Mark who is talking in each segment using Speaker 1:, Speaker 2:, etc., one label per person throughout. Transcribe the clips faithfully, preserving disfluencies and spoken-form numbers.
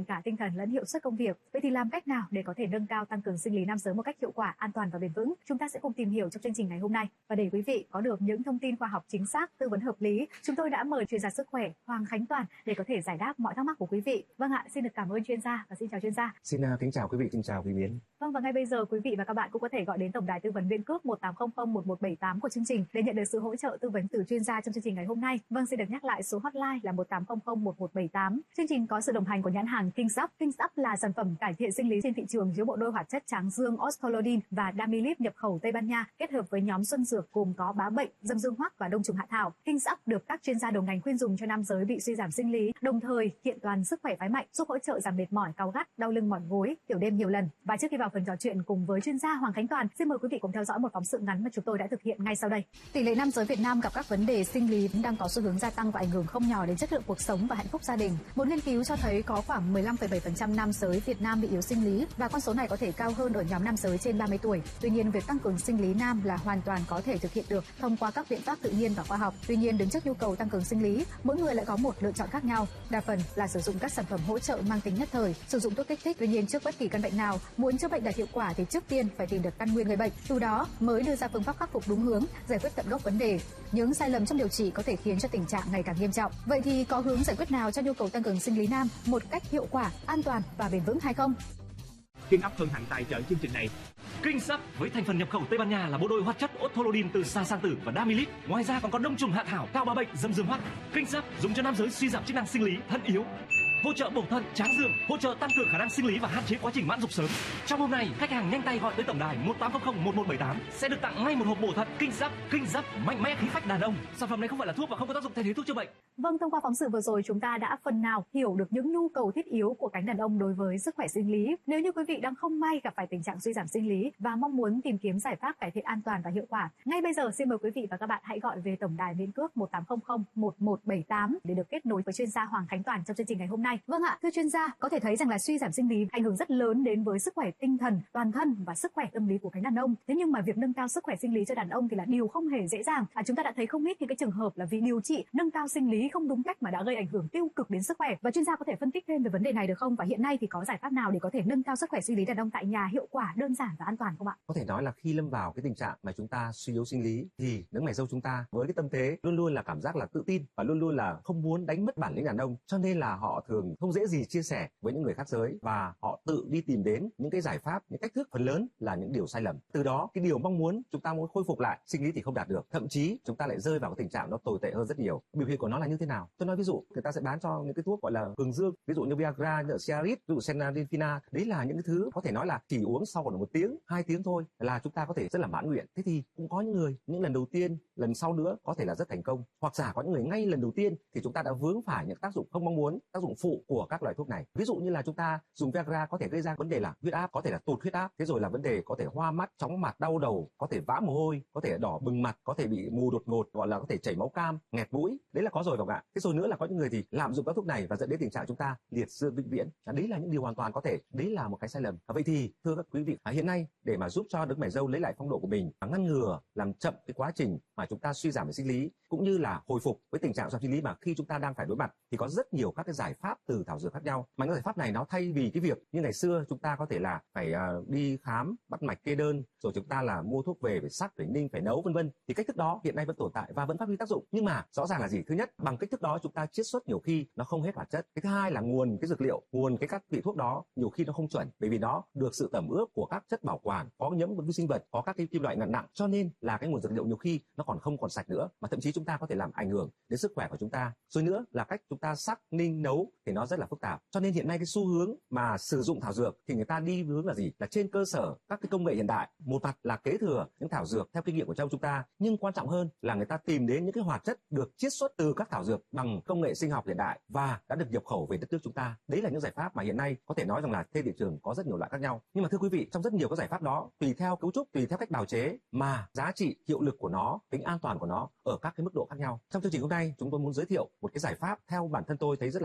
Speaker 1: diện cả tinh thần lẫn hiệu suất công việc. Vậy thì làm cách nào để có thể nâng cao tăng cường sinh lý nam giới một cách hiệu quả, an toàn và bền vững? Chúng ta sẽ cùng tìm hiểu trong chương trình ngày hôm nay. Và để quý vị có được những thông tin khoa học chính xác, tư vấn hợp lý, chúng tôi đã mời chuyên gia sức khỏe Hoàng Khánh Toàn để có thể giải đáp mọi thắc mắc của quý vị. Vâng ạ, xin được cảm ơn chuyên gia và xin chào chuyên gia.
Speaker 2: Xin uh, kính chào quý vị, xin chào quý Miến.
Speaker 1: Vâng, và ngay bây giờ quý vị và các bạn cũng có thể gọi đến tổng đài tư vấn viên cước một tám không không một một bảy tám của chương trình để nhận được sự hỗ trợ tư vấn từ chuyên gia trong chương trình ngày hôm nay. Vâng, xin được nhắc lại số hotline là một tám không không một một bảy tám. Chương trình có sự đồng hành của nhãn hàng King's Up. King's Up là sản phẩm cải thiện sinh lý trên thị trường chứa bộ đôi hoạt chất tráng dương Oscolodin và Damilip nhập khẩu Tây Ban Nha, kết hợp với nhóm xuân dược gồm có bá bệnh, dâm dương hoắc và đông trùng hạ thảo. King's Up được các chuyên gia đầu ngành khuyên dùng cho nam giới bị suy giảm sinh lý, đồng thời kiện toàn sức khỏe phái mạnh, giúp hỗ trợ giảm mệt mỏi, cáu gắt, đau lưng, mỏi gối, tiểu đêm nhiều lần. Và trước khi vào phần trò chuyện cùng với chuyên gia Hoàng Khánh Toàn, xin mời quý vị cùng theo dõi một phóng sự ngắn mà chúng tôi đã thực hiện ngay sau đây. Tỷ lệ nam giới Việt Nam gặp các vấn đề sinh lý đang có xu hướng gia tăng và ảnh hưởng không nhỏ đến chất lượng cuộc sống và hạnh phúc gia đình. Một nghiên cứu cho thấy có khoảng mười lăm phẩy bảy phần trăm nam giới Việt Nam bị yếu sinh lý và con số này có thể cao hơn ở nhóm nam giới trên ba mươi tuổi. Tuy nhiên, việc tăng cường sinh lý nam là hoàn toàn có thể thực hiện được thông qua các biện pháp tự nhiên và khoa học. Tuy nhiên, đứng trước nhu cầu tăng cường sinh lý, mỗi người lại có một lựa chọn khác nhau. Đa phần là sử dụng các sản phẩm hỗ trợ mang tính nhất thời, sử dụng thuốc kích thích. Tuy nhiên, trước bất kỳ căn bệnh nào, muốn chữa bệnh đạt hiệu quả thì trước tiên phải tìm được căn nguyên người bệnh, từ đó mới đưa ra phương pháp khắc phục đúng hướng, giải quyết tận gốc vấn đề. Những sai lầm trong điều trị có thể khiến cho tình trạng ngày càng nghiêm trọng. Vậy thì có hướng giải quyết nào cho nhu cầu tăng cường sinh lý nam một cách hiệu quả, an toàn và bền vững hay không?
Speaker 3: King's Up hân hạnh tài trợ chương trình này. King's Up với thành phần nhập khẩu Tây Ban Nha là bộ đôi hoạt chất Oscolodin từ sa sang tử và Damilip. Ngoài ra còn có đông trùng hạ thảo, cao bá bệnh, dâm dương hoắc. King's Up dùng cho nam giới suy giảm chức năng sinh lý, thận yếu, hỗ trợ bổ thận, tráng dương, hỗ trợ tăng cường khả năng sinh lý và hạn chế quá trình mãn dục sớm. Trong hôm nay, khách hàng nhanh tay gọi tới tổng đài một tám không không một một bảy tám sẽ được tặng ngay một hộp bổ thận King's Up. King's Up mạnh mẽ khí phách đàn ông. Sản phẩm này không phải là thuốc và không có tác dụng thay thế thuốc chữa bệnh.
Speaker 1: Vâng, thông qua phóng sự vừa rồi chúng ta đã phần nào hiểu được những nhu cầu thiết yếu của cánh đàn ông đối với sức khỏe sinh lý. Nếu như quý vị đang không may gặp phải tình trạng suy giảm sinh lý và mong muốn tìm kiếm giải pháp cải thiện an toàn và hiệu quả, ngay bây giờ xin mời quý vị và các bạn hãy gọi về tổng đài miễn cước một tám không không một một bảy tám để được kết nối với chuyên gia Hoàng Khánh Toàn trong chương trình ngày hôm nay. Vâng ạ, thưa chuyên gia, có thể thấy rằng là suy giảm sinh lý ảnh hưởng rất lớn đến với sức khỏe tinh thần, toàn thân và sức khỏe tâm lý của cánh đàn ông. Thế nhưng mà việc nâng cao sức khỏe sinh lý cho đàn ông thì là điều không hề dễ dàng. À, chúng ta đã thấy không ít những cái trường hợp là vì điều trị nâng cao sinh lý không đúng cách mà đã gây ảnh hưởng tiêu cực đến sức khỏe. Và chuyên gia có thể phân tích thêm về vấn đề này được không? Và hiện nay thì có giải pháp nào để có thể nâng cao sức khỏe sinh lý đàn ông tại nhà hiệu quả, đơn giản và an toàn không ạ?
Speaker 2: Có thể nói là khi lâm vào cái tình trạng mà chúng ta suy yếu sinh lý thì nấng mày râu chúng ta với cái tâm thế luôn luôn là cảm giác là tự tin và luôn luôn là không muốn đánh mất bản lĩnh đàn ông, cho nên là họ thường không dễ gì chia sẻ với những người khác giới và họ tự đi tìm đến những cái giải pháp, những cách thức phần lớn là những điều sai lầm. Từ đó cái điều mong muốn chúng ta muốn khôi phục lại sinh lý thì không đạt được, thậm chí chúng ta lại rơi vào cái tình trạng nó tồi tệ hơn rất nhiều. Biểu hiện của nó là như thế nào? Tôi nói ví dụ, người ta sẽ bán cho những cái thuốc gọi là cường dương, ví dụ như Viagra, như Cialis, ví dụ Sildenafil, đấy là những cái thứ có thể nói là chỉ uống sau khoảng một tiếng, hai tiếng thôi là chúng ta có thể rất là mãn nguyện. Thế thì cũng có những người những lần đầu tiên, lần sau nữa có thể là rất thành công, hoặc giả có những người ngay lần đầu tiên thì chúng ta đã vướng phải những tác dụng không mong muốn, tác dụng phụ của các loại thuốc này. Ví dụ như là chúng ta dùng Viagra có thể gây ra vấn đề là huyết áp, có thể là tụt huyết áp, thế rồi là vấn đề có thể hoa mắt, chóng mặt, đau đầu, có thể vã mồ hôi, có thể đỏ bừng mặt, có thể bị mù đột ngột, gọi là có thể chảy máu cam, nghẹt mũi, đấy là có rồi, phải không ạ? Thế rồi nữa là có những người thì lạm dụng các thuốc này và dẫn đến tình trạng chúng ta liệt dương vĩnh viễn. Đấy là những điều hoàn toàn có thể, đấy là một cái sai lầm. Vậy thì thưa các quý vị, hiện nay để mà giúp cho nấng mày râu lấy lại phong độ của mình và ngăn ngừa, làm chậm cái quá trình mà chúng ta suy giảm về sinh lý cũng như là hồi phục với tình trạng suy giảm sinh lý mà khi chúng ta đang phải đối mặt, thì có rất nhiều các cái giải pháp từ thảo dược khác nhau. Mà những giải pháp này nó thay vì cái việc như ngày xưa chúng ta có thể là phải uh, đi khám, bắt mạch, kê đơn, rồi chúng ta là mua thuốc về phải sắc, phải ninh, phải nấu vân vân, thì cách thức đó hiện nay vẫn tồn tại và vẫn phát huy tác dụng. Nhưng mà rõ ràng là gì? Thứ nhất, bằng cách thức đó chúng ta chiết xuất nhiều khi nó không hết hoạt chất. Cái thứ hai là nguồn cái dược liệu, nguồn cái các vị thuốc đó nhiều khi nó không chuẩn, bởi vì nó được sự tẩm ướp của các chất bảo quản, có nhiễm vi sinh vật, có các cái kim loại nặng nặng, cho nên là cái nguồn dược liệu nhiều khi nó còn không còn sạch nữa, mà thậm chí chúng ta có thể làm ảnh hưởng đến sức khỏe của chúng ta. Rồi nữa là cách chúng ta sắc, ninh, nấu thì nó rất là phức tạp. Cho nên hiện nay cái xu hướng mà sử dụng thảo dược thì người ta đi hướng là gì? Là trên cơ sở các cái công nghệ hiện đại, một mặt là kế thừa những thảo dược theo kinh nghiệm của châu chúng ta, nhưng quan trọng hơn là người ta tìm đến những cái hoạt chất được chiết xuất từ các thảo dược bằng công nghệ sinh học hiện đại và đã được nhập khẩu về đất nước chúng ta. Đấy là những giải pháp mà hiện nay có thể nói rằng là trên thị trường có rất nhiều loại khác nhau. Nhưng mà thưa quý vị, trong rất nhiều các giải pháp đó, tùy theo cấu trúc, tùy theo cách bào chế mà giá trị, hiệu lực của nó, tính an toàn của nó ở các cái mức độ khác nhau. Trong chương trình hôm nay, chúng tôi muốn giới thiệu một cái giải pháp theo bản thân tôi thấy rất là tâm đắc về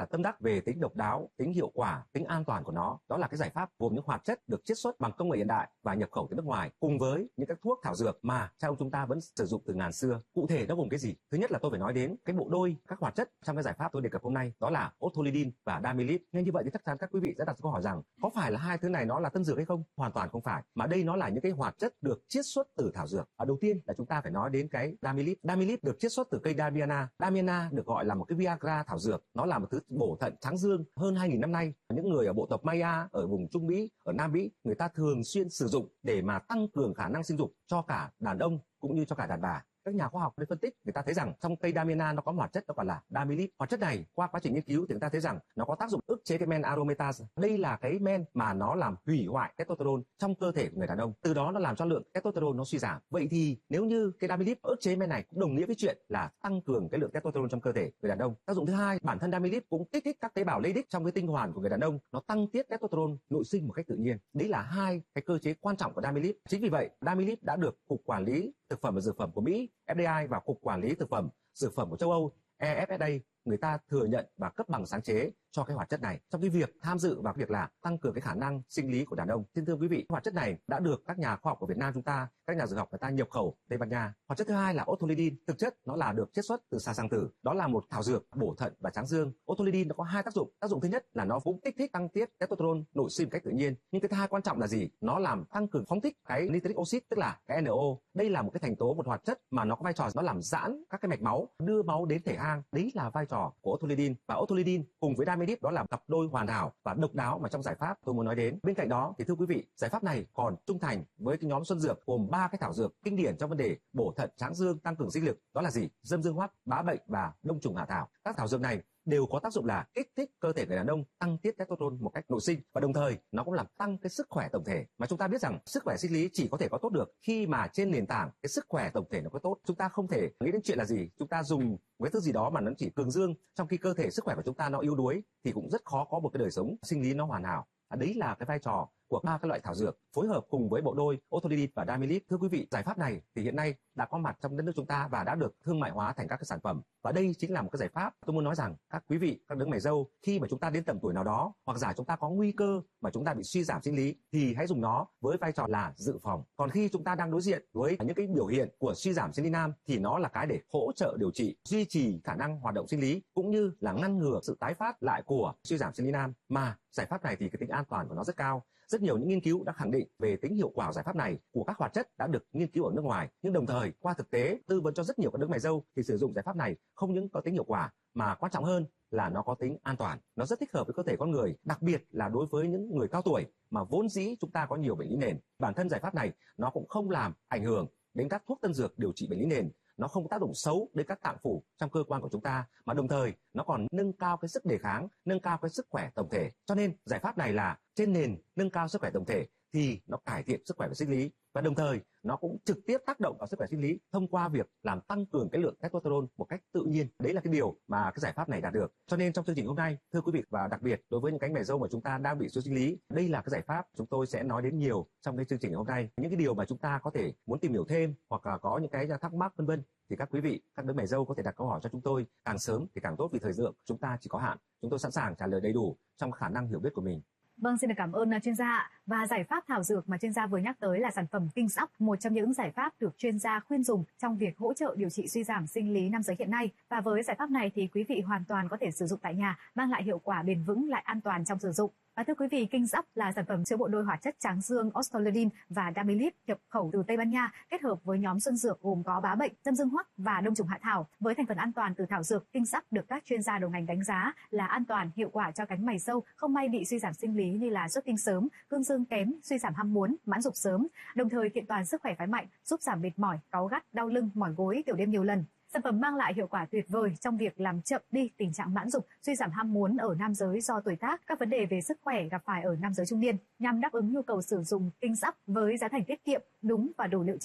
Speaker 2: về tính độc đáo, tính hiệu quả, tính an toàn của nó. Đó là cái giải pháp gồm những hoạt chất được chiết xuất bằng công nghệ hiện đại và nhập khẩu từ nước ngoài, cùng với những các thuốc thảo dược mà cha ông chúng ta vẫn sử dụng từ ngàn xưa. Cụ thể nó gồm cái gì? Thứ nhất là tôi phải nói đến cái bộ đôi các hoạt chất trong cái giải pháp tôi đề cập hôm nay, đó là Otrolidin và Damilit. Nghe như vậy thì chắc chắn các quý vị sẽ đặt câu hỏi rằng có phải là hai thứ này nó là tân dược hay không? Hoàn toàn không phải, mà đây nó là những cái hoạt chất được chiết xuất từ thảo dược. Ở đầu tiên là chúng ta phải nói đến cái Damilit. Damilit được chiết xuất từ cây Damiana. Damiana được gọi là một cái Viagra thảo dược. Nó là một thứ bổ thận tráng dương hơn hai nghìn năm nay. Những người ở bộ tộc Maya ở vùng Trung Mỹ, ở Nam Mỹ, người ta thường xuyên sử dụng để mà tăng cường khả năng sinh dục cho cả đàn ông cũng như cho cả đàn bà. Các nhà khoa học để phân tích, người ta thấy rằng trong cây Damiana nó có một hoạt chất nó gọi là Damilit. Hoạt chất này qua quá trình nghiên cứu thì người ta thấy rằng nó có tác dụng ức chế cái men aromatase. Đây là cái men mà nó làm hủy hoại testosterone trong cơ thể của người đàn ông. Từ đó nó làm cho lượng testosterone nó suy giảm. Vậy thì nếu như cái Damilit ức chế men này cũng đồng nghĩa với chuyện là tăng cường cái lượng testosterone trong cơ thể người đàn ông. Tác dụng thứ hai, bản thân Damilit cũng kích thích các tế bào Leydig trong cái tinh hoàn của người đàn ông, nó tăng tiết testosterone nội sinh một cách tự nhiên. Đấy là hai cái cơ chế quan trọng của Damilit. Chính vì vậy, Damilit đã được Cục Quản lý Thực phẩm và Dược phẩm của Mỹ F D A và Cục Quản lý Thực phẩm Dược phẩm của châu Âu E F S A người ta thừa nhận và cấp bằng sáng chế cho cái hoạt chất này trong cái việc tham dự vào việc là tăng cường cái khả năng sinh lý của đàn ông. Xin thưa quý vị, hoạt chất này đã được các nhà khoa học của Việt Nam chúng ta, các nhà dược học người ta nhập khẩu Tây Ban Nha. Hoạt chất thứ hai là Otrolidin, thực chất nó là được chiết xuất từ sa sang tử. Đó là một thảo dược bổ thận và tráng dương. Otrolidin nó có hai tác dụng. Tác dụng thứ nhất là nó cũng kích thích tăng tiết testosterone nội sinh một cách tự nhiên. Nhưng cái thứ hai quan trọng là gì? Nó làm tăng cường phóng thích cái nitric oxide, tức là cái N O. Đây là một cái thành tố, một hoạt chất mà nó có vai trò nó làm giãn các cái mạch máu, đưa máu đến thể hang. Đấy là vai trò của Otrolidin. Và Otrolidin cùng với Damilit đó là cặp đôi hoàn hảo và độc đáo mà trong giải pháp tôi muốn nói đến. Bên cạnh đó thì thưa quý vị, giải pháp này còn trung thành với cái nhóm xuân dược gồm ba cái thảo dược kinh điển trong vấn đề bổ thận, tráng dương, tăng cường sinh lực. Đó là gì? Dâm dương hoắc, bá bệnh và đông trùng hạ thảo. Các thảo dược này đều có tác dụng là kích thích cơ thể người đàn ông tăng tiết testosterone một cách nội sinh, và đồng thời nó cũng làm tăng cái sức khỏe tổng thể. Mà chúng ta biết rằng sức khỏe sinh lý chỉ có thể có tốt được khi mà trên nền tảng cái sức khỏe tổng thể nó có tốt. Chúng ta không thể nghĩ đến chuyện là gì chúng ta dùng với thứ gì đó mà nó chỉ cường dương, trong khi cơ thể sức khỏe của chúng ta nó yếu đuối thì cũng rất khó có một cái đời sống sinh lý nó hoàn hảo. À, đấy là cái vai trò của ba các loại thảo dược phối hợp cùng với bộ đôi Otrolidin và Damilit. Thưa quý vị, giải pháp này thì hiện nay đã có mặt trong đất nước chúng ta và đã được thương mại hóa thành các cái sản phẩm. Và đây chính là một cái giải pháp tôi muốn nói rằng các quý vị, các đấng mày râu, khi mà chúng ta đến tầm tuổi nào đó hoặc giả chúng ta có nguy cơ mà chúng ta bị suy giảm sinh lý thì hãy dùng nó với vai trò là dự phòng. Còn khi chúng ta đang đối diện với những cái biểu hiện của suy giảm sinh lý nam thì nó là cái để hỗ trợ điều trị, duy trì khả năng hoạt động sinh lý cũng như là ngăn ngừa sự tái phát lại của suy giảm sinh lý nam. Mà giải pháp này thì cái tính an toàn của nó rất cao. Rất nhiều những nghiên cứu đã khẳng định về tính hiệu quả của giải pháp này của các hoạt chất đã được nghiên cứu ở nước ngoài, nhưng đồng thời qua thực tế tư vấn cho rất nhiều các đấng mày râu thì sử dụng giải pháp này không những có tính hiệu quả mà quan trọng hơn là nó có tính an toàn. Nó rất thích hợp với cơ thể con người, đặc biệt là đối với những người cao tuổi mà vốn dĩ chúng ta có nhiều bệnh lý nền. Bản thân giải pháp này nó cũng không làm ảnh hưởng đến các thuốc tân dược điều trị bệnh lý nền, nó không tác động xấu đến các tạng phủ trong cơ quan của chúng ta, mà đồng thời nó còn nâng cao cái sức đề kháng, nâng cao cái sức khỏe tổng thể. Cho nên giải pháp này là trên nền nâng cao sức khỏe tổng thể thì nó cải thiện sức khỏe về sinh lý, và đồng thời nó cũng trực tiếp tác động vào sức khỏe sinh lý thông qua việc làm tăng cường cái lượng testosterone một cách tự nhiên. Đấy là cái điều mà cái giải pháp này đạt được. Cho nên trong chương trình hôm nay, thưa quý vị, và đặc biệt đối với những cánh mày râu mà chúng ta đang bị suy sinh lý, đây là cái giải pháp chúng tôi sẽ nói đến nhiều trong cái chương trình hôm nay. Những cái điều mà chúng ta có thể muốn tìm hiểu thêm hoặc là có những cái thắc mắc vân vân thì các quý vị, các đứa mày râu có thể đặt câu hỏi cho chúng tôi, càng sớm thì càng tốt vì thời lượng chúng ta chỉ có hạn. Chúng tôi sẵn sàng trả lời đầy đủ trong khả năng hiểu biết của mình.
Speaker 1: Vâng, xin được cảm ơn chuyên gia. Và giải pháp thảo dược mà chuyên gia vừa nhắc tới là sản phẩm Kinh Up, một trong những giải pháp được chuyên gia khuyên dùng trong việc hỗ trợ điều trị suy giảm sinh lý nam giới hiện nay. Và với giải pháp này thì quý vị hoàn toàn có thể sử dụng tại nhà, mang lại hiệu quả bền vững lại an toàn trong sử dụng. Và thưa quý vị, Kinh Up là sản phẩm chứa bộ đôi hoạt chất tráng dương Otrolidin và Damilit nhập khẩu từ Tây Ban Nha, kết hợp với nhóm xuân dược gồm có bá bệnh, dâm dương hoắc và đông trùng hạ thảo. Với thành phần an toàn từ thảo dược, Kinh Up được các chuyên gia đầu ngành đánh giá là an toàn, hiệu quả cho cánh mày râu không may bị suy giảm sinh lý như là xuất tinh sớm, cương dương kém, suy giảm ham muốn, mãn dục sớm, đồng thời kiện toàn sức khỏe phái mạnh, giúp giảm mệt mỏi, cáu gắt, đau lưng, mỏi gối, tiểu đêm nhiều lần. Sản phẩm mang lại hiệu quả tuyệt vời trong việc làm chậm đi tình trạng mãn dục, suy giảm ham muốn ở nam giới do tuổi tác, các vấn đề về sức khỏe gặp phải ở nam giới trung niên. Nhằm đáp ứng nhu cầu sử dụng Kinh Up với giá thành tiết kiệm, đúng và đủ liệu trình,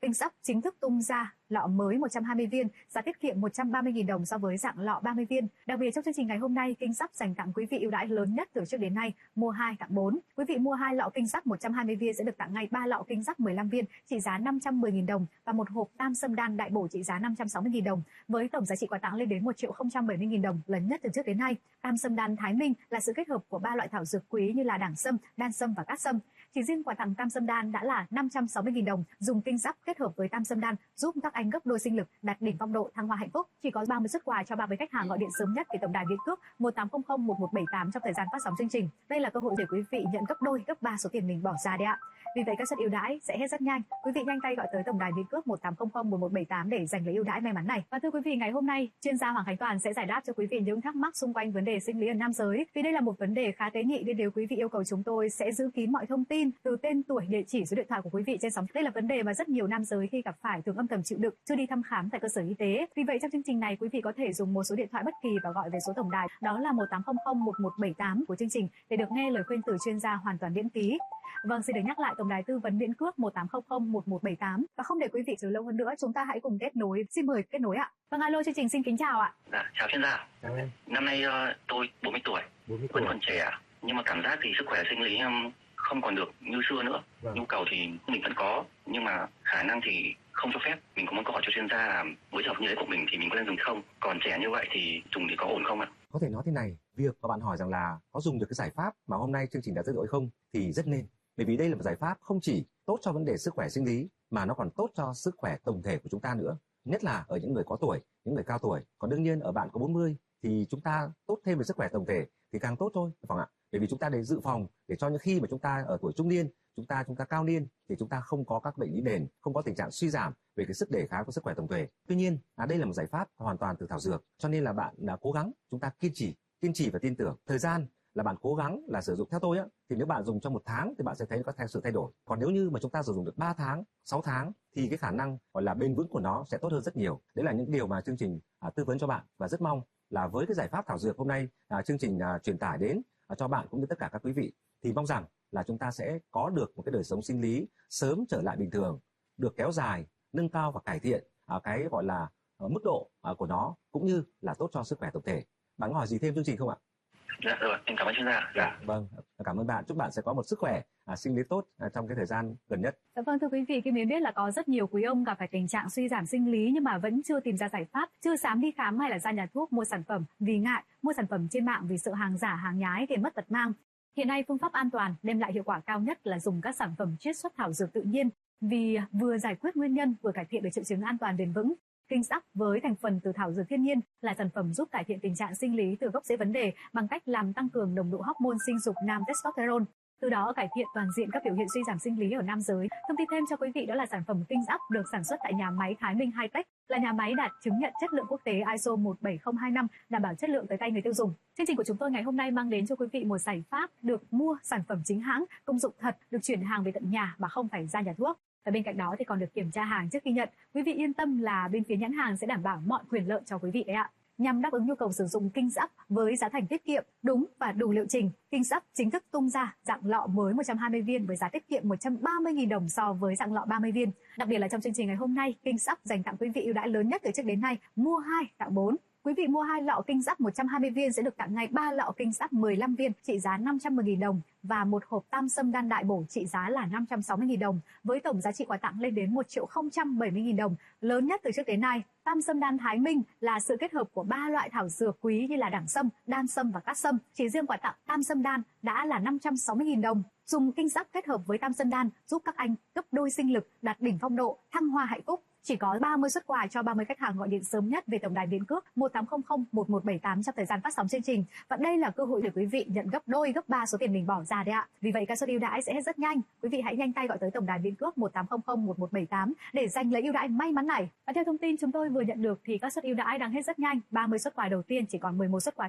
Speaker 1: Kinh Sắp chính thức tung ra lọ mới một trăm hai mươi viên, giá tiết kiệm một trăm ba mươi nghìn đồng so với dạng lọ ba mươi viên. Đặc biệt trong chương trình ngày hôm nay, Kinh Sắp dành tặng quý vị ưu đãi lớn nhất từ trước đến nay, mua hai tặng bốn. Quý vị mua hai lọ Kinh Sắp một trăm hai mươi viên sẽ được tặng ngay ba lọ Kinh Sắp mười lăm viên trị giá năm trăm mười nghìn đồng và một hộp tam sâm đan đại bổ trị giá năm trăm sáu mươi nghìn đồng, với tổng giá trị quà tặng lên đến một triệu không trăm bảy mươi nghìn đồng, lớn nhất từ trước đến nay. Tam sâm đan Thái Minh là sự kết hợp của ba loại thảo dược quý như là đảng sâm, đan sâm và cát sâm. Chỉ riêng quà tặng tam sâm đan đã là năm trăm sáu mươi nghìn đồng, dùng Kinh Sắp kết hợp với tam sâm đan giúp các anh gấp đôi sinh lực, đạt đỉnh phong độ, thăng hoa hạnh phúc. Chỉ có ba mươi suất quà cho ba mươi khách hàng gọi điện sớm nhất về tổng đài Việt Cước một tám không không một một bảy tám trong thời gian phát sóng chương trình. Đây là cơ hội để quý vị nhận gấp đôi, gấp ba số tiền mình bỏ ra đấy ạ. Vì vậy các suất ưu đãi sẽ hết rất nhanh. Quý vị nhanh tay gọi tới tổng đài Việt Cước một tám không không một một bảy tám để giành lấy ưu đãi may mắn này. Và thưa quý vị, ngày hôm nay chuyên gia Hoàng Khánh Toàn sẽ giải đáp cho quý vị những thắc mắc xung quanh vấn đề sinh lý ở nam giới. Vì đây là một vấn đề khá tế nhị nên nếu quý vị yêu cầu chúng tôi sẽ giữ kín mọi thông tin từ tên tuổi, địa chỉ, số điện thoại của quý vị trên sóng. Đây là vấn đề mà rất nhiều nam giới khi gặp phải thường âm thầm chịu đựng, chưa đi thăm khám tại cơ sở y tế. Vì vậy trong chương trình này quý vị có thể dùng một số điện thoại bất kỳ và gọi về số tổng đài đó là một tám không không một một bảy tám của chương trình để được nghe lời khuyên từ chuyên gia hoàn toàn miễn phí. Vâng, xin được nhắc lại tổng đài tư vấn miễn cước một tám không không một một bảy tám. Và không để quý vị chờ lâu hơn nữa, chúng ta hãy cùng kết nối. Xin mời kết nối ạ. Vâng, alo, chương trình xin kính chào ạ.
Speaker 4: Dạ, chào chuyên gia.
Speaker 2: Chào em.
Speaker 4: Năm nay uh, tôi bốn mươi tuổi,
Speaker 2: bốn mươi
Speaker 4: vẫn
Speaker 2: tuổi.
Speaker 4: còn trẻ, nhưng mà cảm giác thì sức khỏe sinh lý um, không còn được như xưa nữa.
Speaker 2: Vâng.
Speaker 4: Nhu cầu thì mình vẫn có, nhưng mà khả năng thì không cho phép. Mình có muốn câu hỏi cho chuyên gia là với trường hợp như thế của mình thì mình có nên dùng không? Còn trẻ như vậy thì dùng thì có ổn không ạ?
Speaker 2: Có thể nói thế này, việc mà bạn hỏi rằng là có dùng được cái giải pháp mà hôm nay chương trình đã giới thiệu hay không thì rất nên. Bởi vì đây là một giải pháp không chỉ tốt cho vấn đề sức khỏe sinh lý mà nó còn tốt cho sức khỏe tổng thể của chúng ta nữa. Nhất là ở những người có tuổi, những người cao tuổi. Còn đương nhiên ở bạn có bốn mươi thì chúng ta tốt thêm về sức khỏe tổng thể thì càng tốt thôi, phải không ạ? Bởi vì chúng ta để dự phòng để cho những khi mà chúng ta ở tuổi trung niên, chúng ta chúng ta cao niên thì chúng ta không có các bệnh lý nền, không có tình trạng suy giảm về cái sức đề kháng của sức khỏe tổng thể. Tuy nhiên, à, đây là một giải pháp hoàn toàn từ thảo dược, cho nên là bạn đã cố gắng, chúng ta kiên trì, kiên trì và tin tưởng. Thời gian là bạn cố gắng là sử dụng theo tôi á, thì nếu bạn dùng trong một tháng thì bạn sẽ thấy có theo sự thay đổi. Còn nếu như mà chúng ta sử dụng được ba tháng, sáu tháng thì cái khả năng gọi là bền vững của nó sẽ tốt hơn rất nhiều. Đấy là những điều mà chương trình à, tư vấn cho bạn, và rất mong là với cái giải pháp thảo dược hôm nay à, chương trình à, truyền tải đến à, cho bạn cũng như tất cả các quý vị thì mong rằng là chúng ta sẽ có được một cái đời sống sinh lý sớm trở lại bình thường, được kéo dài, nâng cao và cải thiện à, cái gọi là à, mức độ à, của nó cũng như là tốt cho sức khỏe tổng thể. Bạn có hỏi gì thêm chương trình không ạ?
Speaker 4: Dạ rồi, em cảm ơn chuyên gia. Dạ.
Speaker 2: Vâng, cảm ơn bạn. Chúc bạn sẽ có một sức khỏe à, sinh lý tốt à, trong cái thời gian gần nhất.
Speaker 1: Dạ vâng, thưa quý vị, Kim Yến biết là có rất nhiều quý ông gặp phải tình trạng suy giảm sinh lý nhưng mà vẫn chưa tìm ra giải pháp, chưa dám đi khám hay là ra nhà thuốc mua sản phẩm vì ngại mua sản phẩm trên mạng vì sợ hàng giả, hàng nhái tiền mất tật mang. Hiện nay phương pháp an toàn đem lại hiệu quả cao nhất là dùng các sản phẩm chiết xuất thảo dược tự nhiên, vì vừa giải quyết nguyên nhân vừa cải thiện được triệu chứng an toàn bền vững. Kinh Sắp với thành phần từ thảo dược thiên nhiên là sản phẩm giúp cải thiện tình trạng sinh lý từ gốc rễ vấn đề bằng cách làm tăng cường nồng độ hormone sinh dục nam testosterone, từ đó cải thiện toàn diện các biểu hiện suy giảm sinh lý ở nam giới. Thông tin thêm cho quý vị đó là sản phẩm Kinh Sắp được sản xuất tại nhà máy Thái Minh Hi-Tech, là nhà máy đạt chứng nhận chất lượng quốc tế i ét o một bảy không hai năm, đảm bảo chất lượng tới tay người tiêu dùng. Chương trình của chúng tôi ngày hôm nay mang đến cho quý vị một giải pháp được mua sản phẩm chính hãng, công dụng thật, được chuyển hàng về tận nhà mà không phải ra nhà thuốc. Và bên cạnh đó thì còn được kiểm tra hàng trước khi nhận. Quý vị yên tâm là bên phía nhãn hàng sẽ đảm bảo mọi quyền lợi cho quý vị đấy ạ. Nhằm đáp ứng nhu cầu sử dụng Kinh Sắp với giá thành tiết kiệm, đúng và đủ liệu trình, Kinh Sắp chính thức tung ra dạng lọ mới một trăm hai mươi viên với giá tiết kiệm một trăm ba mươi nghìn đồng so với dạng lọ ba mươi viên. Đặc biệt là trong chương trình ngày hôm nay, Kinh Sắp dành tặng quý vị ưu đãi lớn nhất từ trước đến nay, mua hai tặng bốn. Quý vị mua hai lọ Kinh Sắp một trăm hai mươi viên sẽ được tặng ngay ba lọ Kinh Sắp mười lăm viên trị giá năm trăm mười nghìn đồng và một hộp tam sâm đan đại bổ trị giá là năm trăm sáu mươi nghìn đồng, với tổng giá trị quà tặng lên đến một triệu không trăm bảy mươi nghìn đồng, lớn nhất từ trước đến nay. Tam sâm đan Thái Minh là sự kết hợp của ba loại thảo dược quý như là đảng sâm, đan sâm và cát sâm. Chỉ riêng quà tặng tam sâm đan đã là năm trăm sáu mươi nghìn đồng. Dùng Kinh Sắp kết hợp với tam sâm đan giúp các anh gấp đôi sinh lực, đạt đỉnh phong độ, thăng hoa hạnh phúc. Chỉ có ba mươi suất quà cho ba mươi khách hàng gọi điện sớm nhất về tổng đài Biến Cước một tám không không một một bảy tám trong thời gian phát sóng chương trình. Và đây là cơ hội để quý vị nhận gấp đôi, gấp ba số tiền mình bỏ ra đấy ạ. Vì vậy các suất ưu đãi sẽ hết rất nhanh. Quý vị hãy nhanh tay gọi tới tổng đài Biến Cước một tám không không một một bảy tám để giành lấy ưu đãi may mắn này. Và theo thông tin chúng tôi vừa nhận được thì các suất ưu đãi đang hết rất nhanh. ba mươi suất quà đầu tiên chỉ còn mười một suất quà thôi.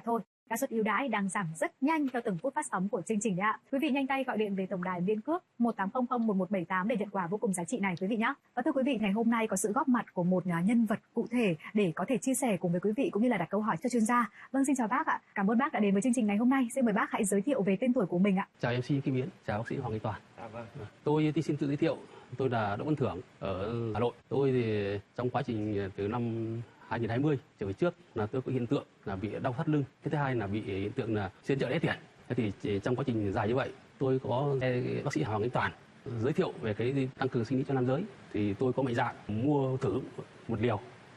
Speaker 1: Lãi suất ưu đãi đang giảm rất nhanh theo từng phút phát sóng của chương trình đấy ạ. Quý vị nhanh tay gọi điện về tổng đài Liên Cước một tám không không một một bảy tám để nhận quà vô cùng giá trị này quý vị nhé. Và thưa quý vị, ngày hôm nay có sự góp mặt của một nhân vật cụ thể để có thể chia sẻ cùng với quý vị cũng như là đặt câu hỏi cho chuyên gia. Vâng, xin chào bác ạ. Cảm ơn bác đã đến với chương trình ngày hôm nay. Xin mời bác hãy giới thiệu về tên tuổi của mình ạ.
Speaker 5: Chào em xê Kim Yến, chào bác sĩ Hoàng Anh Toàn. À, vâng. Tôi thì xin tự giới thiệu, tôi là Đỗ Văn Thưởng ở Hà Nội. Tôi thì trong quá trình từ năm hai nghìn không trăm hai mươi trở về trước là tôi có hiện tượng là bị đau thắt lưng. Cái thứ hai là bị hiện tượng là xuyên chợ đế tiền. Thế thì trong quá trình dài như vậy, tôi có nghe bác sĩ Hoàng Anh Toàn giới thiệu về cái tăng cường sinh lý cho nam giới, thì tôi có mạnh dạn mua thử một liều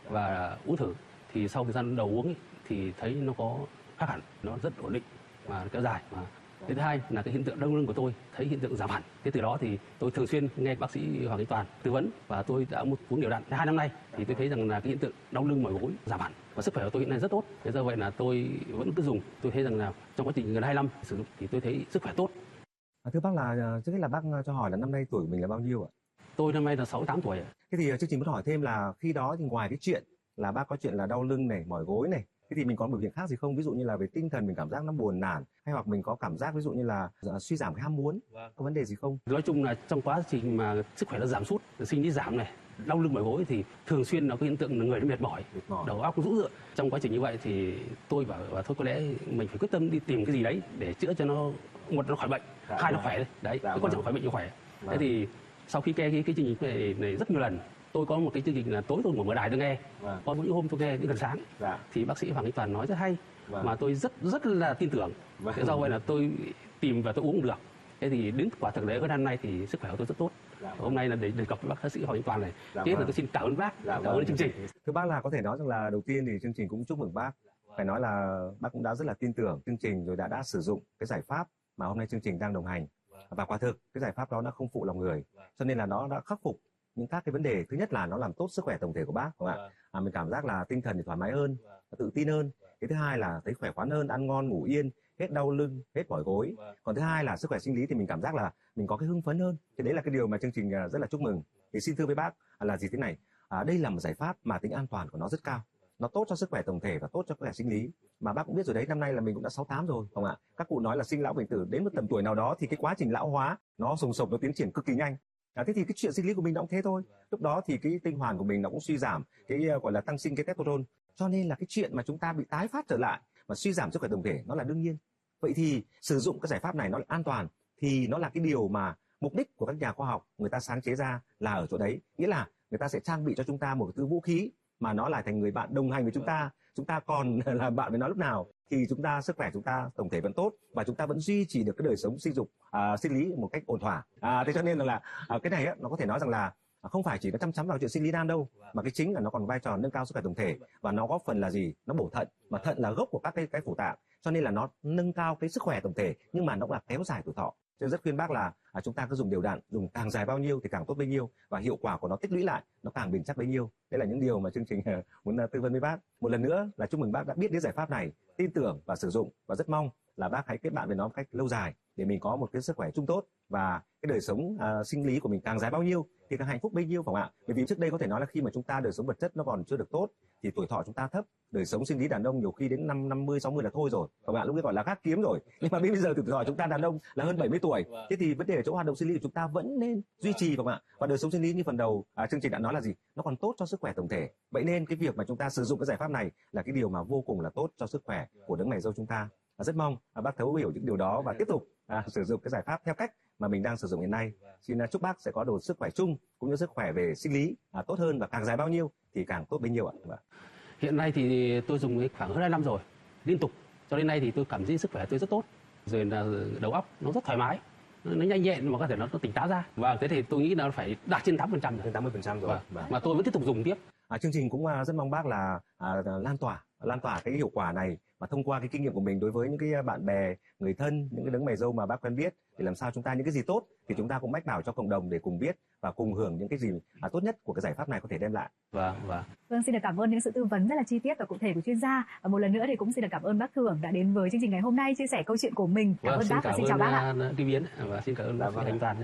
Speaker 5: và uống thử. Thì sau thời gian đầu uống ấy, thì thấy nó có khác hẳn, nó rất ổn định và kéo dài. Mà cái thứ hai là cái hiện tượng đau lưng của tôi thấy hiện tượng giảm hẳn. Thế từ đó thì tôi thường xuyên nghe bác sĩ Hoàng Anh Toàn tư vấn và tôi đã uống đều đặn hai năm nay, thì tôi thấy rằng là cái hiện tượng đau lưng mỏi gối giảm hẳn và sức khỏe của tôi hiện nay rất tốt. Thế do vậy là tôi vẫn cứ dùng. Tôi thấy rằng là trong quá trình gần hai năm sử dụng thì tôi thấy sức khỏe tốt.
Speaker 2: À, thưa bác là trước hết là bác cho hỏi là năm nay tuổi của mình là bao nhiêu ạ?
Speaker 5: Tôi năm nay là sáu mươi tám tuổi.
Speaker 2: Thế thì chương trình muốn hỏi thêm là khi đó thì ngoài cái chuyện là bác có chuyện là đau lưng này, mỏi gối này, thế thì mình có biểu hiện khác gì không? Ví dụ như là về tinh thần mình cảm giác nó buồn nản, hay hoặc mình có cảm giác ví dụ như là suy giảm cái ham muốn, có vấn đề gì không?
Speaker 5: Nói chung là trong quá trình mà sức khỏe nó giảm sút, sinh lý giảm này, đau lưng mỏi gối thì thường xuyên nó có hiện tượng là người nó mệt mỏi, mệt mỏi. Đầu óc rũ rượi. Trong quá trình như vậy thì tôi bảo và thôi có lẽ mình phải quyết tâm đi tìm cái gì đấy để chữa cho nó, một nó khỏi bệnh, dạ, hai nó khỏe đấy. Đấy, dạ, cái quan trọng khỏi bệnh cho khỏe. Dạ. Thế thì sau khi nghe cái, cái chương trình này, này rất nhiều lần, tôi có một cái chương trình là tối tôi mở mở đài tôi nghe, vâng. Có những hôm tôi nghe đến gần sáng, dạ. Thì bác sĩ Hoàng Anh Toàn nói rất hay, vâng. Mà tôi rất rất là tin tưởng, vâng. Thế do vậy là tôi tìm và tôi uống được. Thế thì đến quả thực đấy hơn năm nay thì sức khỏe của tôi rất tốt. Dạ. Hôm nay là để đề cập với bác sĩ Hoàng Anh Toàn này, dạ, thế vâng. Là tôi xin cảm ơn bác, dạ, cảm ơn vâng. Chương trình.
Speaker 2: Thưa bác là có thể nói rằng là đầu tiên thì chương trình cũng chúc mừng bác, phải nói là bác cũng đã rất là tin tưởng chương trình rồi đã đã sử dụng cái giải pháp mà hôm nay chương trình đang đồng hành, và quả thực cái giải pháp đó nó không phụ lòng người, cho nên là nó đã khắc phục những các cái vấn đề. Thứ nhất là nó làm tốt sức khỏe tổng thể của bác, không ạ? À, mình cảm giác là tinh thần thì thoải mái hơn, tự tin hơn. Cái thứ hai là thấy khỏe khoắn hơn, ăn ngon ngủ yên, hết đau lưng, hết mỏi gối. Còn thứ hai là sức khỏe sinh lý thì mình cảm giác là mình có cái hưng phấn hơn. Thì đấy là cái điều mà chương trình rất là chúc mừng. Thì xin thưa với bác là gì thế này, à, đây là một giải pháp mà tính an toàn của nó rất cao, nó tốt cho sức khỏe tổng thể và tốt cho sức khỏe sinh lý. Mà bác cũng biết rồi đấy, năm nay là mình cũng đã sáu mươi tám rồi, không ạ? Các cụ nói là sinh lão bệnh tử, đến một tầm tuổi nào đó thì cái quá trình lão hóa nó sùng sục, nó tiến triển cực kỳ nhanh. À, thế thì cái chuyện sinh lý của mình nó cũng thế thôi. Lúc đó thì cái tinh hoàn của mình nó cũng suy giảm, cái uh, gọi là tăng sinh cái testosterone. Cho nên là cái chuyện mà chúng ta bị tái phát trở lại mà suy giảm sức khỏe tổng thể nó là đương nhiên. Vậy thì sử dụng cái giải pháp này nó là an toàn, thì nó là cái điều mà mục đích của các nhà khoa học người ta sáng chế ra là ở chỗ đấy. Nghĩa là người ta sẽ trang bị cho chúng ta một thứ vũ khí mà nó lại thành người bạn đồng hành với chúng ta. Chúng ta còn là bạn với nó lúc nào thì chúng ta sức khỏe chúng ta tổng thể vẫn tốt và chúng ta vẫn duy trì được cái đời sống sinh dục, à, sinh lý một cách ổn thỏa. À, thế cho nên là, là à, cái này á, nó có thể nói rằng là không phải chỉ nó chăm chăm vào chuyện sinh lý nam đâu, mà cái chính là nó còn vai trò nâng cao sức khỏe tổng thể, và nó góp phần là gì? Nó bổ thận, mà thận là gốc của các cái cái phủ tạng, cho nên là nó nâng cao cái sức khỏe tổng thể, nhưng mà nó cũng là kéo dài tuổi thọ. Cho nên rất khuyên bác là à, chúng ta cứ dùng đều đặn, dùng càng dài bao nhiêu thì càng tốt bấy nhiêu, và hiệu quả của nó tích lũy lại nó càng bền chắc bấy nhiêu. Đây là những điều mà chương trình uh, muốn uh, tư vấn với bác. Một lần nữa là chúc mừng bác đã biết đến giải pháp này, tin tưởng và sử dụng, và rất mong là bác hãy kết bạn với nó một cách lâu dài để mình có một cái sức khỏe chung tốt, và cái đời sống uh, sinh lý của mình càng dài bao nhiêu thì càng hạnh phúc bấy nhiêu, phải không ạ? Bởi vì trước đây có thể nói là khi mà chúng ta đời sống vật chất nó còn chưa được tốt thì tuổi thọ chúng ta thấp, đời sống sinh lý đàn ông nhiều khi đến năm năm mươi sáu mươi là thôi rồi, các bạn lúc ấy gọi là gác kiếm rồi. Nhưng mà bây giờ tuổi thọ chúng ta đàn ông là hơn bảy mươi tuổi, thế thì vấn đề ở chỗ hoạt động sinh lý của chúng ta vẫn nên duy trì, phải không ạ? Và đời sống sinh lý như phần đầu à, chương trình đã nói là gì, nó còn tốt cho sức khỏe tổng thể. Vậy nên cái việc mà chúng ta sử dụng cái giải pháp này là cái điều mà vô cùng là tốt cho sức khỏe của đấng mày râu chúng ta. Và rất mong à, bác thấu hiểu những điều đó và tiếp tục à, sử dụng cái giải pháp theo cách mà mình đang sử dụng hiện nay. Xin chúc bác sẽ có đủ sức khỏe chung cũng như sức khỏe về sinh lý à, tốt hơn, và càng dài bao nhiêu thì càng tốt bấy nhiêu ạ.
Speaker 5: Hiện nay thì tôi dùng khoảng hơn hai năm rồi, liên tục. Cho đến nay thì tôi cảm thấy sức khỏe tôi rất tốt. Rồi là đầu óc nó rất thoải mái, nó nhanh nhẹn mà có thể nó, nó tỉnh táo ra. Và thế thì tôi nghĩ là phải đạt trên tám mươi phần trăm rồi. Trên tám mươi phần trăm rồi. Và, mà tôi vẫn tiếp tục dùng tiếp.
Speaker 2: À, chương trình cũng rất mong bác là à, lan tỏa lan tỏa cái hiệu quả này, và thông qua cái kinh nghiệm của mình đối với những cái bạn bè, người thân, những cái đấng mày râu mà bác quen biết, thì làm sao chúng ta những cái gì tốt thì chúng ta cũng mách bảo cho cộng đồng để cùng biết và cùng hưởng những cái gì à, tốt nhất của cái giải pháp này có thể đem lại.
Speaker 5: Vâng, vâng.
Speaker 1: Vâng, xin được cảm ơn những sự tư vấn rất là chi tiết và cụ thể của chuyên gia. Và một lần nữa thì cũng xin được cảm ơn bác Thưởng đã đến với chương trình ngày hôm nay chia sẻ câu chuyện của mình. Cảm
Speaker 5: vâng,
Speaker 1: ơn bác và xin chào bác ạ.
Speaker 5: Kim Yến và xin cảm ơn bác Hoàng Anh Toàn.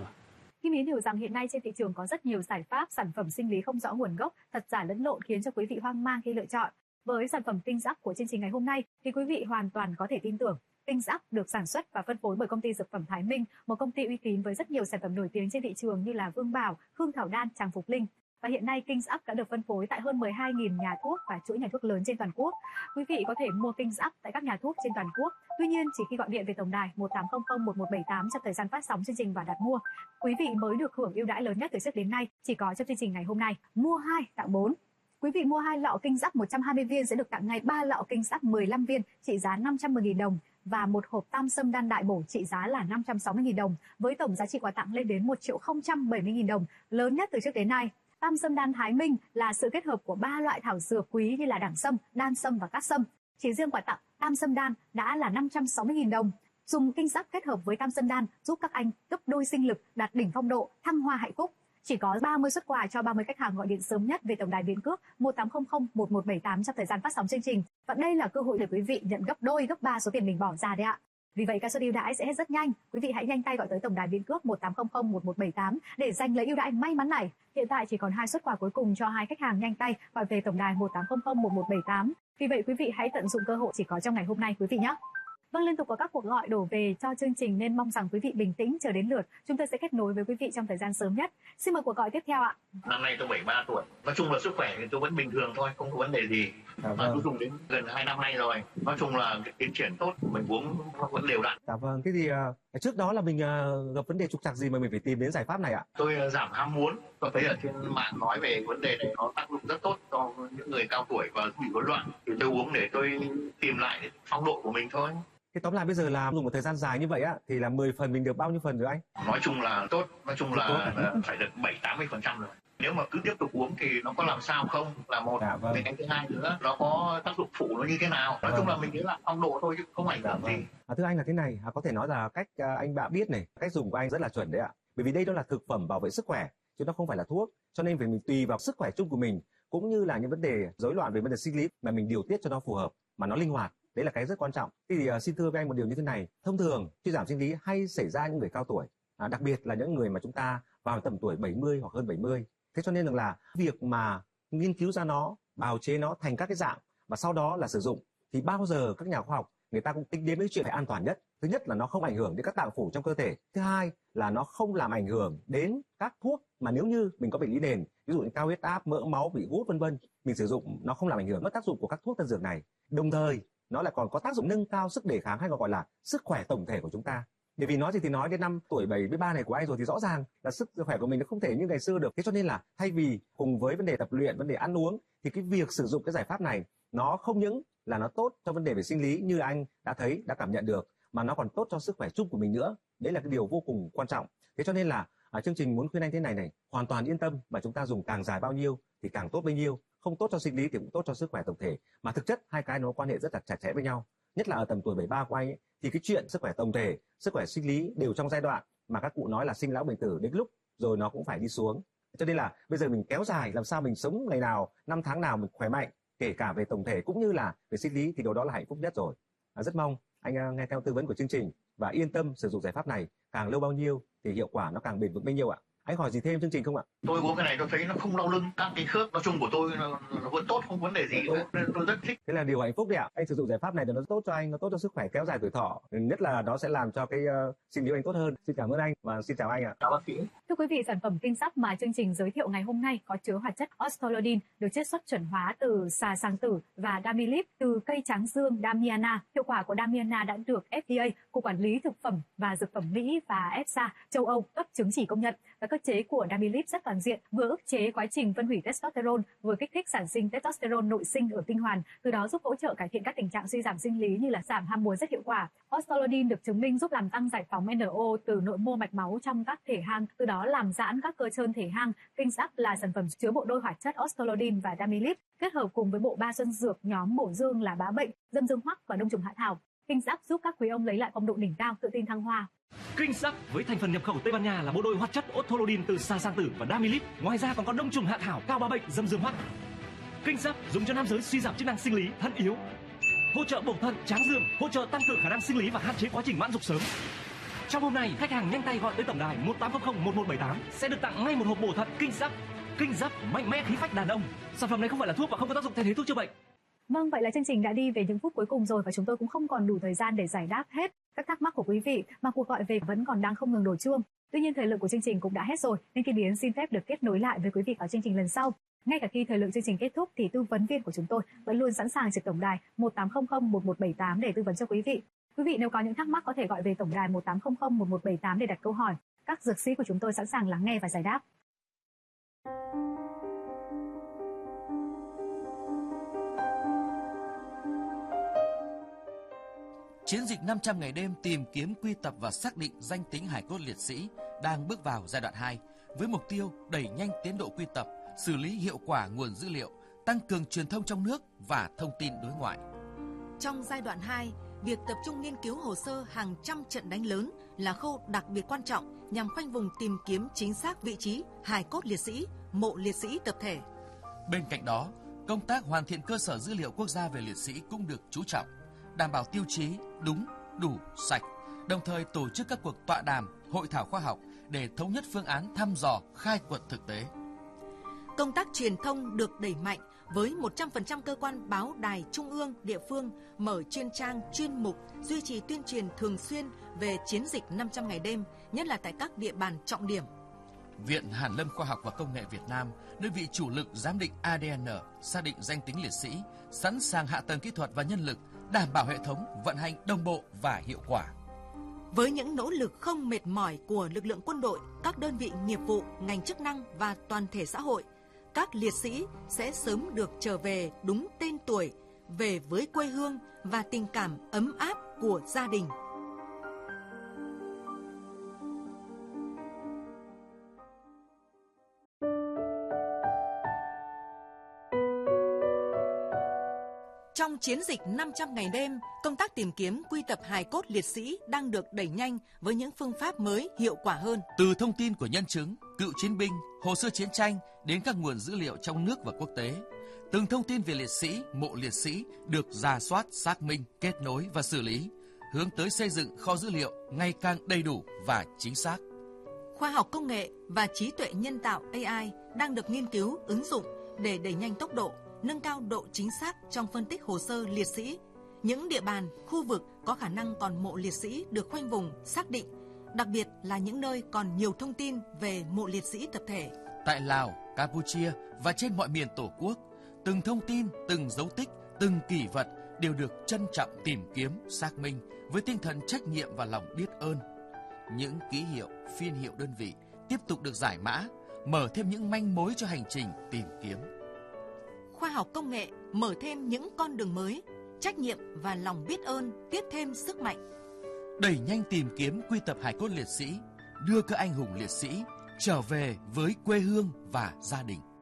Speaker 1: Kim Yến hiểu rằng hiện nay trên thị trường có rất nhiều giải pháp, sản phẩm sinh lý không rõ nguồn gốc, thật giả lẫn lộn khiến cho quý vị hoang mang khi lựa chọn. Với sản phẩm Kinh Giáp của chương trình ngày hôm nay thì quý vị hoàn toàn có thể tin tưởng. Kinh Giáp được sản xuất và phân phối bởi công ty dược phẩm Thái Minh, một công ty uy tín với rất nhiều sản phẩm nổi tiếng trên thị trường như là Vương Bảo, Hương Thảo Đan, Tràng Phục Linh. Và hiện nay Kinh Giáp đã được phân phối tại hơn mười hai nghìn nhà thuốc và chuỗi nhà thuốc lớn trên toàn quốc. Quý vị có thể mua Kinh Giáp tại các nhà thuốc trên toàn quốc. Tuy nhiên, chỉ khi gọi điện về tổng đài một tám không không một một bảy tám trong thời gian phát sóng chương trình và đặt mua, quý vị mới được hưởng ưu đãi lớn nhất từ trước đến nay, chỉ có trong chương trình ngày hôm nay. Mua hai tặng bốn. Quý vị mua hai lọ Kinh Giáp một trăm hai mươi viên sẽ được tặng ngay ba lọ Kinh Giáp mười lăm viên trị giá năm trăm mười nghìn đồng và một hộp Tam Sâm Đan Đại Bổ trị giá là năm trăm sáu mươi nghìn đồng, với tổng giá trị quà tặng lên đến một triệu không trăm bảy mươi nghìn đồng, lớn nhất từ trước đến nay. Tam Sâm Đan Thái Minh là sự kết hợp của ba loại thảo dược quý như là đẳng sâm, đan sâm và cát sâm. Chỉ riêng quà tặng Tam Sâm Đan đã là năm trăm sáu mươi nghìn đồng. Dùng Kinh Giáp kết hợp với Tam Sâm Đan giúp các anh gấp đôi sinh lực, đạt đỉnh phong độ, thăng hoa hạnh phúc. Chỉ có ba mươi suất quà cho ba mươi khách hàng gọi điện sớm nhất về tổng đài Biến Cước một tám không không một một bảy tám trong thời gian phát sóng chương trình. Và đây là cơ hội để quý vị nhận gấp đôi, gấp ba số tiền mình bỏ ra đấy ạ. Vì vậy các số ưu đãi sẽ hết rất nhanh. Quý vị hãy nhanh tay gọi tới tổng đài Biến Cước một tám không không một một bảy tám để giành lấy ưu đãi may mắn này. Hiện tại chỉ còn hai suất quà cuối cùng cho hai khách hàng nhanh tay gọi về tổng đài một tám không không một một bảy tám. Vì vậy quý vị hãy tận dụng cơ hội chỉ có trong ngày hôm nay quý vị nhé. Vâng, liên tục có các cuộc gọi đổ về cho chương trình nên mong rằng quý vị bình tĩnh chờ đến lượt. Chúng tôi sẽ kết nối với quý vị trong thời gian sớm nhất. Xin mời cuộc gọi tiếp theo ạ.
Speaker 6: Năm nay tôi bảy mươi ba tuổi. Nói chung là sức khỏe thì tôi vẫn bình thường thôi, không có vấn đề gì.
Speaker 2: Dạ vâng.
Speaker 6: Mà tôi dùng đến gần hai năm nay rồi. Nói chung là tiến triển tốt, mình uống vẫn đều đặn.
Speaker 2: Dạ vâng, thế thì uh, trước đó là mình uh, gặp vấn đề trục trặc gì mà mình phải tìm đến giải pháp này ạ?
Speaker 6: Tôi uh, giảm ham muốn. Tôi thấy ở trên mạng nói về vấn đề này nó tác dụng rất tốt cho những người cao tuổi và bị rối loạn. Thì tôi uống để tôi tìm lại phong độ của mình thôi.
Speaker 2: Thế tóm lại bây giờ là dùng một thời gian dài như vậy á thì là mười phần mình được bao nhiêu phần rồi anh?
Speaker 6: Nói chung là tốt, nói chung là, là phải được bảy tám mươi phần trăm rồi. Nếu mà cứ tiếp tục uống thì nó có làm sao không là một.
Speaker 2: Dạ, vâng.
Speaker 6: Cái thứ hai nữa nó có tác dụng phụ nó như thế nào. Nói
Speaker 2: Vâng.
Speaker 6: chung là mình thấy là phong độ thôi chứ không ảnh
Speaker 2: Dạ,
Speaker 6: hưởng
Speaker 2: vâng.
Speaker 6: gì.
Speaker 2: À, thưa anh là thế này, à, có thể nói là cách à, anh bạn biết này, cách dùng của anh rất là chuẩn đấy ạ. Bởi vì đây đó là thực phẩm bảo vệ sức khỏe chứ nó không phải là thuốc, cho nên phải mình tùy vào sức khỏe chung của mình cũng như là những vấn đề rối loạn về vấn đề sinh lý mà mình điều tiết cho nó phù hợp mà nó linh hoạt. Đấy là cái rất quan trọng. Thế thì uh, xin thưa với anh một điều như thế này, thông thường suy giảm sinh lý hay xảy ra những người cao tuổi, à, đặc biệt là những người mà chúng ta vào tầm tuổi bảy mươi hoặc hơn bảy mươi. Thế cho nên rằng là việc mà nghiên cứu ra nó, bào chế nó thành các cái dạng và sau đó là sử dụng thì bao giờ các nhà khoa học người ta cũng tính đến cái chuyện phải an toàn nhất. Thứ nhất là nó không ảnh hưởng đến các tạng phủ trong cơ thể. Thứ hai là nó không làm ảnh hưởng đến các thuốc mà nếu như mình có bệnh lý nền, ví dụ như cao huyết áp, mỡ máu, bị gút vân vân, mình sử dụng nó không làm ảnh hưởng đến tác dụng của các thuốc tân dược này. Đồng thời nó lại còn có tác dụng nâng cao sức đề kháng hay còn gọi là sức khỏe tổng thể của chúng ta. Bởi vì nói gì thì nói, đến năm tuổi bảy mươi ba này của anh rồi thì rõ ràng là sức khỏe của mình nó không thể như ngày xưa được. Thế cho nên là thay vì cùng với vấn đề tập luyện, vấn đề ăn uống thì cái việc sử dụng cái giải pháp này nó không những là nó tốt cho vấn đề về sinh lý như anh đã thấy, đã cảm nhận được, mà nó còn tốt cho sức khỏe chung của mình nữa. Đấy là cái điều vô cùng quan trọng. Thế cho nên là à, chương trình muốn khuyên anh thế này này, hoàn toàn yên tâm mà chúng ta dùng càng dài bao nhiêu thì càng tốt bấy nhiêu. Không tốt cho sinh lý thì cũng tốt cho sức khỏe tổng thể. Mà thực chất hai cái nó quan hệ rất là chặt chẽ với nhau. Nhất là ở tầm tuổi bảy mươi ba của anh ấy, thì cái chuyện sức khỏe tổng thể, sức khỏe sinh lý đều trong giai đoạn mà các cụ nói là sinh lão bệnh tử, đến lúc rồi nó cũng phải đi xuống. Cho nên là bây giờ mình kéo dài làm sao mình sống ngày nào, năm tháng nào mình khỏe mạnh, kể cả về tổng thể cũng như là về sinh lý thì điều đó là hạnh phúc nhất rồi. À, rất mong anh nghe theo tư vấn của chương trình và yên tâm sử dụng giải pháp này, càng lâu bao nhiêu thì hiệu quả nó càng bền vững bấy nhiêu ạ. Anh hỏi gì thêm chương trình không ạ?
Speaker 6: Tôi uống cái này tôi thấy nó không đau lưng, các cái khớp nói chung của tôi nó, nó vẫn tốt, không vấn đề gì nữa, nên tôi rất thích.
Speaker 2: Thế là điều hạnh phúc đấy ạ. Anh sử dụng giải pháp này thì nó tốt cho anh, nó tốt cho sức khỏe, kéo dài tuổi thọ, nhất là nó sẽ làm cho cái uh, sinh lý anh tốt hơn. Xin cảm ơn anh và xin chào anh ạ.
Speaker 6: Chào bác sĩ.
Speaker 1: Thưa quý vị, sản phẩm Kinh Giáp mà chương trình giới thiệu ngày hôm nay có chứa hoạt chất Ostrolodin được chiết xuất chuẩn hóa từ xà sàng tử và Damilip từ cây tráng dương Damiana. Hiệu quả của Damiana đã được F D A, Cục Quản lý Thực phẩm và Dược phẩm Mỹ và E F S A châu Âu cấp chứng chỉ công nhận. Và cơ chế của Damilip rất toàn diện, vừa ức chế quá trình phân hủy testosterone, vừa kích thích sản sinh testosterone nội sinh ở tinh hoàn, từ đó giúp hỗ trợ cải thiện các tình trạng suy giảm sinh lý như là giảm ham muốn rất hiệu quả. Ostrolodin được chứng minh giúp làm tăng giải phóng N O từ nội mô mạch máu trong các thể hang, từ đó làm giãn các cơ trơn thể hang. Kinh Giáp là sản phẩm chứa bộ đôi hoạt chất Ostrolodin và Damilip kết hợp cùng với bộ ba xuân dược nhóm bổ dương là bá bệnh, dâm dương hoắc và đông trùng hạ thảo. Kinh Giáp giúp các quý ông lấy lại phong độ đỉnh cao, tự tin thăng hoa.
Speaker 3: Kinh Giáp với thành phần nhập khẩu Tây Ban Nha là bộ đôi hoạt chất Otrolodin từ xà sàng tử và Damilip. Ngoài ra còn có đông trùng hạ thảo, cao bá bệnh, dâm dương hoắc. Kinh Giáp dùng cho nam giới suy giảm chức năng sinh lý, thận yếu, hỗ trợ bổ thận, tráng dương, hỗ trợ tăng cường khả năng sinh lý và hạn chế quá trình mãn dục sớm. Trong hôm nay, khách hàng nhanh tay gọi tới tổng đài một tám không không một một bảy tám sẽ được tặng ngay một hộp bổ thận Kinh Giáp. Kinh Giáp mạnh mẽ khí phách đàn ông. Sản phẩm này không phải là thuốc và không có tác dụng thay thế thuốc chữa bệnh.
Speaker 1: Vâng, vậy là chương trình đã đi về những phút cuối cùng rồi và chúng tôi cũng không còn đủ thời gian để giải đáp hết các thắc mắc của quý vị mà cuộc gọi về vẫn còn đang không ngừng đổ chuông. Tuy nhiên thời lượng của chương trình cũng đã hết rồi nên Kim Yến xin phép được kết nối lại với quý vị ở chương trình lần sau. Ngay cả khi thời lượng chương trình kết thúc thì tư vấn viên của chúng tôi vẫn luôn sẵn sàng trực tổng đài một tám không không một một bảy tám để tư vấn cho quý vị. Quý vị nếu có những thắc mắc có thể gọi về tổng đài một tám không không một một bảy tám để đặt câu hỏi. Các dược sĩ của chúng tôi sẵn sàng lắng nghe và giải đáp.
Speaker 7: Chiến dịch năm trăm ngày đêm tìm kiếm, quy tập và xác định danh tính hài cốt liệt sĩ đang bước vào giai đoạn hai với mục tiêu đẩy nhanh tiến độ quy tập, xử lý hiệu quả nguồn dữ liệu, tăng cường truyền thông trong nước và thông tin đối ngoại.
Speaker 8: Trong giai đoạn hai, việc tập trung nghiên cứu hồ sơ hàng trăm trận đánh lớn là khâu đặc biệt quan trọng nhằm khoanh vùng tìm kiếm chính xác vị trí hài cốt liệt sĩ, mộ liệt sĩ tập thể.
Speaker 7: Bên cạnh đó, công tác hoàn thiện cơ sở dữ liệu quốc gia về liệt sĩ cũng được chú trọng, đảm bảo tiêu chí đúng, đủ, sạch, đồng thời tổ chức các cuộc tọa đàm, hội thảo khoa học để thống nhất phương án thăm dò, khai quật thực tế.
Speaker 8: Công tác truyền thông được đẩy mạnh với một trăm phần trăm cơ quan báo đài trung ương, địa phương mở chuyên trang, chuyên mục, duy trì tuyên truyền thường xuyên về chiến dịch năm trăm ngày đêm, nhất là tại các địa bàn trọng điểm.
Speaker 7: Viện Hàn lâm Khoa học và Công nghệ Việt Nam, đơn vị chủ lực giám định a đê en, xác định danh tính liệt sĩ, sẵn sàng hạ tầng kỹ thuật và nhân lực, đảm bảo hệ thống vận hành đồng bộ và hiệu quả.
Speaker 8: Với những nỗ lực không mệt mỏi của lực lượng quân đội, các đơn vị nghiệp vụ, ngành chức năng và toàn thể xã hội, các liệt sĩ sẽ sớm được trở về đúng tên tuổi, về với quê hương và tình cảm ấm áp của gia đình. Trong chiến dịch năm trăm ngày đêm, công tác tìm kiếm, quy tập hài cốt liệt sĩ đang được đẩy nhanh với những phương pháp mới hiệu quả hơn.
Speaker 7: Từ thông tin của nhân chứng, cựu chiến binh, hồ sơ chiến tranh đến các nguồn dữ liệu trong nước và quốc tế, từng thông tin về liệt sĩ, mộ liệt sĩ được rà soát, xác minh, kết nối và xử lý, hướng tới xây dựng kho dữ liệu ngày càng đầy đủ và chính xác.
Speaker 8: Khoa học công nghệ và trí tuệ nhân tạo a i đang được nghiên cứu, ứng dụng để đẩy nhanh tốc độ, nâng cao độ chính xác trong phân tích hồ sơ liệt sĩ. Những địa bàn, khu vực có khả năng còn mộ liệt sĩ được khoanh vùng, xác định, đặc biệt là những nơi còn nhiều thông tin về mộ liệt sĩ tập thể.
Speaker 7: Tại Lào, Campuchia và trên mọi miền Tổ quốc, từng thông tin, từng dấu tích, từng kỷ vật đều được trân trọng tìm kiếm, xác minh với tinh thần trách nhiệm và lòng biết ơn. Những ký hiệu, phiên hiệu đơn vị tiếp tục được giải mã, mở thêm những manh mối cho hành trình tìm kiếm.
Speaker 8: Khoa học công nghệ mở thêm những con đường mới, trách nhiệm và lòng biết ơn tiếp thêm sức mạnh.
Speaker 7: Đẩy nhanh tìm kiếm, quy tập hài cốt liệt sĩ, đưa các anh hùng liệt sĩ trở về với quê hương và gia đình.